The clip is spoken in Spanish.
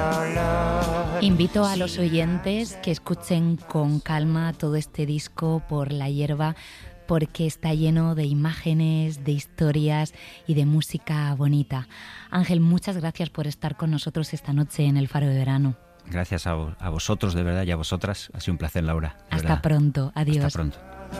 Invito a los oyentes que escuchen con calma todo este disco Por la hierba, porque está lleno de imágenes, de historias y de música bonita. Ángel, muchas gracias por estar con nosotros esta noche en El Faro de Verano. Gracias a vosotros, de verdad, y a vosotras. Ha sido un placer, Laura. Hasta pronto. Adiós. Hasta pronto.